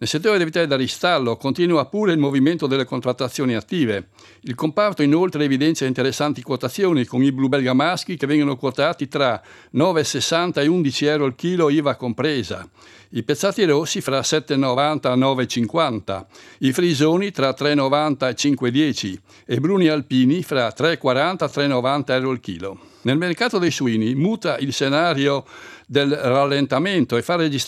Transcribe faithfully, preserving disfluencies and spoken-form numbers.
Nel settore dei vitelli da ristallo continua pure il movimento delle contrattazioni attive. Il comparto inoltre evidenzia interessanti quotazioni, con i Blue Belga maschi che vengono quotati tra nove virgola sessanta e undici euro al chilo I V A compresa, i pezzati rossi fra sette virgola novanta e nove virgola cinquanta, i frisoni tra tre virgola novanta e cinque virgola dieci e bruni alpini fra tre virgola quaranta e tre virgola novanta euro al chilo. Nel mercato dei suini muta il scenario del rallentamento e fa registrare